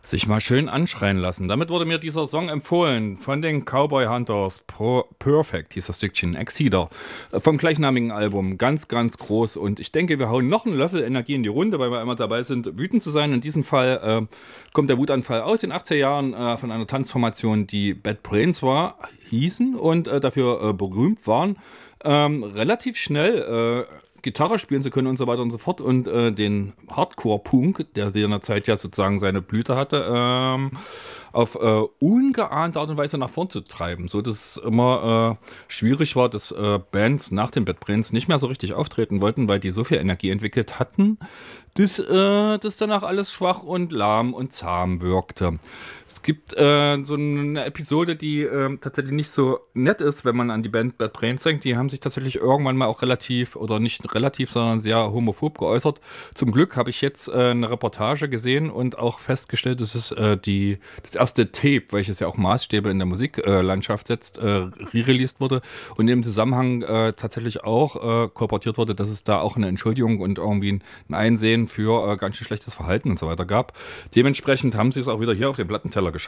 Sich mal schön anschreien lassen. Damit wurde mir dieser Song empfohlen von den Cowboy Hunters. Perfect hieß das Stückchen. Exceeder. Vom gleichnamigen Album. Ganz, ganz groß. Und ich denke, wir hauen noch einen Löffel Energie in die Runde, weil wir immer dabei sind, wütend zu sein. In diesem Fall kommt der Wutanfall aus den 80er Jahren von einer Tanzformation, die Bad Brains hießen und dafür berühmt waren, relativ schnell Gitarre spielen zu können und so weiter und so fort und den Hardcore-Punk, der in der Zeit ja sozusagen seine Blüte hatte, auf ungeahnte Art und Weise nach vorn zu treiben, so dass es immer schwierig war, dass Bands nach den Bad Brains nicht mehr so richtig auftreten wollten, weil die so viel Energie entwickelt hatten, dass danach alles schwach und lahm und zahm wirkte. Es gibt so eine Episode, die tatsächlich nicht so nett ist, wenn man an die Band Bad Brains denkt. Die haben sich tatsächlich irgendwann mal auch relativ, oder nicht relativ, sondern sehr homophob geäußert. Zum Glück habe ich jetzt eine Reportage gesehen und auch festgestellt, dass es das erste Tape, welches ja auch Maßstäbe in der Musiklandschaft setzt, re-released wurde und im Zusammenhang tatsächlich auch kolportiert wurde, dass es da auch eine Entschuldigung und irgendwie ein Einsehen für ganz schön schlechtes Verhalten und so weiter gab. Dementsprechend haben sie es auch wieder hier auf den Plattenteller geschafft.